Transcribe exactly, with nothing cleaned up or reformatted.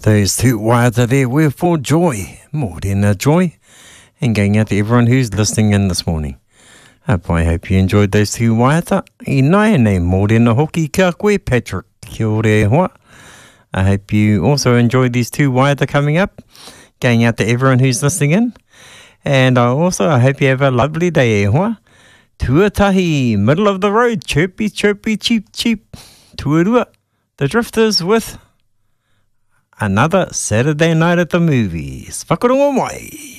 Those two waiata there were for joy, more than a joy, and going out to everyone who's listening in this morning. Hope, I hope you enjoyed those two waiata. I nai nei more than a hoki kia koe, Patrick. Kia ore hoa. I hope you also enjoyed these two waiata coming up, going out to everyone who's listening in. And I also I hope you have a lovely day, e hoa. Tuatahi, middle of the road, chirpy, chirpy, cheap, cheap. Tuarua, the Drifters with another Saturday night at the movies. Whakarongo mai.